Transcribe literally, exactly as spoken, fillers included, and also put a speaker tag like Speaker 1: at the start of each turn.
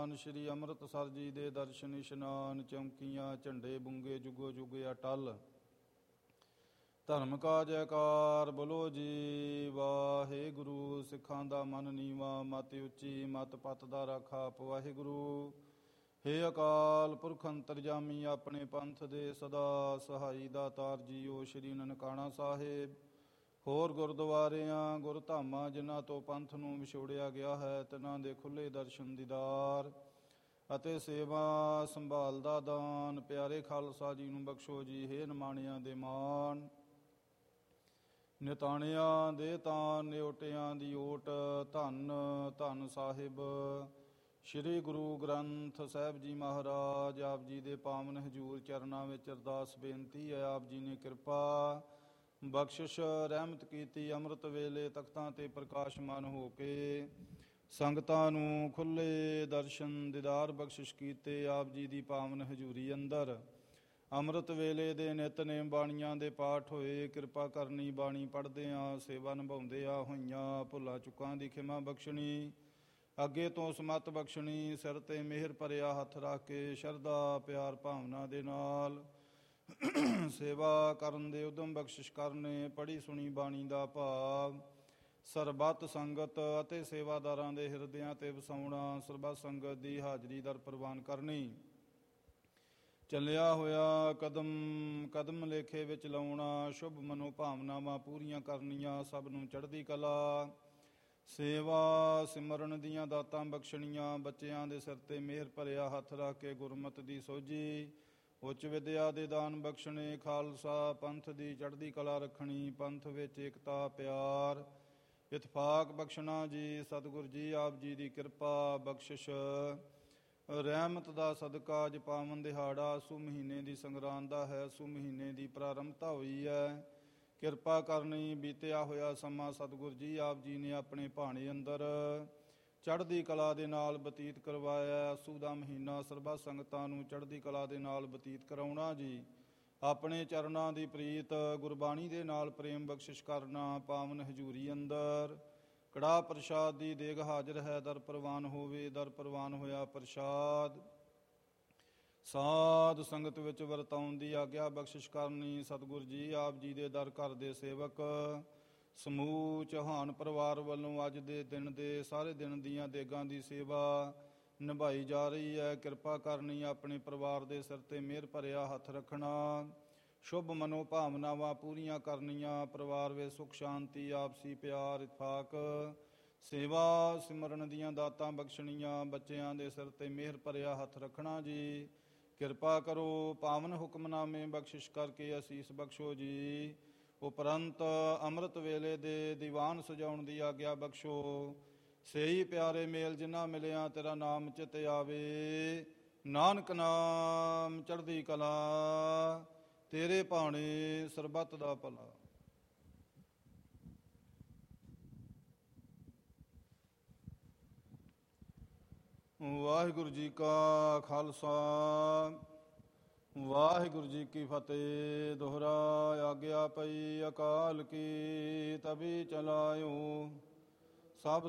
Speaker 1: ਸ਼੍ਰੀ ਅੰਮ੍ਰਿਤਸਰ ਜੀ ਦੇ ਦਰਸ਼ਨ ਇਸ਼ਨਾਨ, ਚੌਂਕੀਆਂ ਝੰਡੇ ਬੁੰਗੇ ਜੁਗੋ ਜੁਗ ਅਟਲ। ਧਰਮ ਕਾ ਜੈਕਾਰ ਬੋਲੋ ਜੀ ਵਾਹਿਗੁਰੂ। ਸਿੱਖਾਂ ਦਾ ਮਨ ਨੀਵਾਂ, ਮਤ ਉੱਚੀ, ਮਤ ਪਤ ਦਾ ਰਾਖਾ ਵਾਹਿਗੁਰੂ। ਹੇ ਅਕਾਲ ਪੁਰਖ ਅੰਤਰਜਾਮੀ, ਆਪਣੇ ਪੰਥ ਦੇ ਸਦਾ ਸਹਾਈ ਦਾਤਾਰ ਜੀਓ। ਸ਼੍ਰੀ ਨਨਕਾਣਾ ਸਾਹਿਬ ਹੋਰ ਗੁਰਦੁਆਰਿਆਂ ਗੁਰਧਾਮਾਂ ਜਿਨ੍ਹਾਂ ਤੋਂ ਪੰਥ ਨੂੰ ਵਿਛੋੜਿਆ ਗਿਆ ਹੈ, ਤਿਨ੍ਹਾਂ ਦੇ ਖੁੱਲ੍ਹੇ ਦਰਸ਼ਨ ਦੀਦਾਰ ਅਤੇ ਸੇਵਾ ਸੰਭਾਲ ਦਾ ਦਾਨ ਪਿਆਰੇ ਖਾਲਸਾ ਜੀ ਨੂੰ ਬਖਸ਼ੋ ਜੀ। ਹੇ ਨਿਮਾਣਿਆਂ ਦੇ ਮਾਣ, ਨਿਤਾਣਿਆਂ ਦੇ ਤਾਨ, ਨਿਓਟਿਆਂ ਦੀ ਓਟ, ਧੰਨ ਧੰਨ ਸਾਹਿਬ ਸ਼੍ਰੀ ਗੁਰੂ ਗ੍ਰੰਥ ਸਾਹਿਬ ਜੀ ਮਹਾਰਾਜ। ਆਪ ਜੀ ਦੇ ਪਾਵਨ ਹਜ਼ੂਰ ਚਰਨਾਂ ਵਿੱਚ ਅਰਦਾਸ ਬੇਨਤੀ ਹੈ, ਆਪ ਜੀ ਨੇ ਕਿਰਪਾ ਬਖਸ਼ਿਸ਼ ਰਹਿਮਤ ਕੀਤੀ। ਅੰਮ੍ਰਿਤ ਵੇਲੇ ਤਖਤਾਂ 'ਤੇ ਪ੍ਰਕਾਸ਼ਮਾਨ ਹੋ ਕੇ ਸੰਗਤਾਂ ਨੂੰ ਖੁੱਲ੍ਹੇ ਦਰਸ਼ਨ ਦੀਦਾਰ ਬਖਸ਼ਿਸ਼ ਕੀਤੇ। ਆਪ ਜੀ ਦੀ ਪਾਵਨ ਹਜ਼ੂਰੀ ਅੰਦਰ ਅੰਮ੍ਰਿਤ ਵੇਲੇ ਦੇ ਨਿਤਨੇਮ ਬਾਣੀਆਂ ਦੇ ਪਾਠ ਹੋਏ। ਕਿਰਪਾ ਕਰਨੀ, ਬਾਣੀ ਪੜ੍ਹਦਿਆਂ ਸੇਵਾ ਨਿਭਾਉਂਦਿਆਂ ਹੋਈਆਂ ਭੁੱਲਾਂ ਚੁੱਕਾਂ ਦੀ ਖਿਮਾ ਬਖਸ਼ਣੀ, ਅੱਗੇ ਤੋਂ ਸਮੱਤ ਬਖਸ਼ਣੀ। ਸਿਰ 'ਤੇ ਮਿਹਰ ਭਰਿਆ ਹੱਥ ਰੱਖ ਕੇ ਸ਼ਰਧਾ ਪਿਆਰ ਭਾਵਨਾ ਦੇ ਨਾਲ ਸੇਵਾ ਕਰਨ ਦੇ ਉਦਮ ਬਖਸ਼ਿਸ਼ ਕਰਨੇ। ਪੜ੍ਹੀ ਸੁਣੀ ਬਾਣੀ ਦਾ ਭਾਵ ਸਰਬੱਤ ਸੰਗਤ ਅਤੇ ਸੇਵਾਦਾਰਾਂ ਦੇ ਹਿਰਦਿਆਂ 'ਤੇ ਵਸਾਉਣਾ। ਸਰਬੱਤ ਸੰਗਤ ਦੀ ਹਾਜ਼ਰੀ ਦਰ ਪ੍ਰਵਾਨ ਕਰਨੀ। ਚੱਲਿਆ ਹੋਇਆ ਕਦਮ ਕਦਮ ਲੇਖੇ ਵਿੱਚ ਲਾਉਣਾ। ਸ਼ੁਭ ਮਨੋ ਭਾਵਨਾਵਾਂ ਪੂਰੀਆਂ ਕਰਨੀਆਂ। ਸਭ ਨੂੰ ਚੜ੍ਹਦੀ ਕਲਾ ਸੇਵਾ ਸਿਮਰਨ ਦੀਆਂ ਦਾਤਾਂ ਬਖਸ਼ਣੀਆਂ। ਬੱਚਿਆਂ ਦੇ ਸਿਰ 'ਤੇ ਮਿਹਰ ਭਰਿਆ ਹੱਥ ਰੱਖ ਕੇ ਗੁਰਮਤ ਦੀ ਸੋਝੀ, ਉੱਚ ਵਿਦਿਆ ਦੇ ਦਾਨ ਬਖਸ਼ਣੇ। ਖਾਲਸਾ ਪੰਥ ਦੀ ਚੜ੍ਹਦੀ ਕਲਾ ਰੱਖਣੀ। ਪੰਥ ਵਿੱਚ ਏਕਤਾ ਪਿਆਰ ਇਤਫਾਕ ਬਖਸ਼ਣਾ ਜੀ। ਸਤਿਗੁਰ ਜੀ ਆਪ ਜੀ ਦੀ ਕਿਰਪਾ ਬਖਸ਼ਿਸ਼ ਰਹਿਮਤ ਦਾ ਸਦਕਾ ਅੱਜ ਪਾਵਨ ਦਿਹਾੜਾ ਸੂ ਮਹੀਨੇ ਦੀ ਸੰਗਰਾਂਦ ਦਾ ਹੈ। ਸੂ ਮਹੀਨੇ ਦੀ ਪ੍ਰਾਰੰਭਤਾ ਹੋਈ ਹੈ। ਕਿਰਪਾ ਕਰਨੀ। ਬੀਤਿਆ ਹੋਇਆ ਸਮਾਂ ਸਤਿਗੁਰ ਜੀ ਆਪ ਜੀ ਨੇ ਆਪਣੇ ਭਾਣੇ ਅੰਦਰ ਚੜ੍ਹਦੀ ਕਲਾ ਦੇ ਨਾਲ ਬਤੀਤ ਕਰਵਾਇਆ। ਸੂ ਦਾ ਮਹੀਨਾ ਸਰਬੱਤ ਸੰਗਤਾਂ ਨੂੰ ਚੜ੍ਹਦੀ ਕਲਾ ਦੇ ਨਾਲ ਬਤੀਤ ਕਰਾਉਣਾ ਜੀ। ਆਪਣੇ ਚਰਨਾਂ ਦੀ ਪ੍ਰੀਤ ਗੁਰਬਾਣੀ ਦੇ ਨਾਲ ਪ੍ਰੇਮ ਬਖਸ਼ਿਸ਼ ਕਰਨਾ। ਪਾਵਨ ਹਜ਼ੂਰੀ ਅੰਦਰ ਕੜਾਹ ਪ੍ਰਸ਼ਾਦ ਦੀ ਦੇਗ ਹਾਜ਼ਰ ਹੈ। ਦਰ ਪ੍ਰਵਾਨ ਹੋਵੇ। ਦਰ ਪ੍ਰਵਾਨ ਹੋਇਆ ਪ੍ਰਸ਼ਾਦ ਸਾਧ ਸੰਗਤ ਵਿੱਚ ਵਰਤਾਉਣ ਦੀ ਆਗਿਆ ਬਖਸ਼ਿਸ਼ ਕਰਨੀ। ਸਤਿਗੁਰ ਜੀ ਆਪ ਜੀ ਦੇ ਦਰ ਘਰ ਦੇ ਸੇਵਕ ਸਮੂਹ ਚੌਹਾਨ ਪਰਿਵਾਰ ਵੱਲੋਂ ਅੱਜ ਦੇ ਦਿਨ ਦੇ ਸਾਰੇ ਦਿਨ ਦੀਆਂ ਦੇਗਾਂ ਦੀ ਸੇਵਾ ਨਿਭਾਈ ਜਾ ਰਹੀ ਹੈ। ਕਿਰਪਾ ਕਰਨੀ। ਆਪਣੇ ਪਰਿਵਾਰ ਦੇ ਸਿਰ 'ਤੇ ਮਿਹਰ ਭਰਿਆ ਹੱਥ ਰੱਖਣਾ। ਸ਼ੁਭ ਮਨੋ ਭਾਵਨਾਵਾਂ ਪੂਰੀਆਂ ਕਰਨੀਆਂ। ਪਰਿਵਾਰ ਵਿੱਚ ਸੁੱਖ ਸ਼ਾਂਤੀ ਆਪਸੀ ਪਿਆਰ ਇਤਫਾਕ ਸੇਵਾ ਸਿਮਰਨ ਦੀਆਂ ਦਾਤਾਂ ਬਖਸ਼ਣੀਆਂ। ਬੱਚਿਆਂ ਦੇ ਸਿਰ 'ਤੇ ਮਿਹਰ ਭਰਿਆ ਹੱਥ ਰੱਖਣਾ ਜੀ। ਕਿਰਪਾ ਕਰੋ। ਪਾਵਨ ਹੁਕਮਨਾਮੇ ਬਖਸ਼ਿਸ਼ ਕਰਕੇ ਅਸੀਸ ਬਖਸ਼ੋ ਜੀ। ਉਪਰੰਤ ਅੰਮ੍ਰਿਤ ਵੇਲੇ ਦੇ ਦੀਵਾਨ ਸਜਾਉਣ ਦੀ ਆਗਿਆ ਬਖਸ਼ੋ। ਸਹੀ ਪਿਆਰੇ ਮੇਲ ਜਿਨ੍ਹਾਂ ਮਿਲਿਆ ਤੇਰਾ ਨਾਮ ਚਿਤ ਆਵੇ। ਨਾਨਕ ਨਾਮ ਚੜ੍ਹਦੀ ਕਲਾ ਤੇਰੇ ਭਾਣੇ ਸਰਬੱਤ ਦਾ ਭਲਾ। ਵਾਹਿਗੁਰੂ ਜੀ ਕਾ ਖਾਲਸਾ ਵਾਹਿਗੁਰੂ ਜੀ ਕੀ ਫਤਿਹ। ਦੋਹਰਾ ਆਗਿਆ ਪਈ ਅਕਾਲ ਕੀ ਤਬੀ ਚਲਾਇਓ। ਸਭ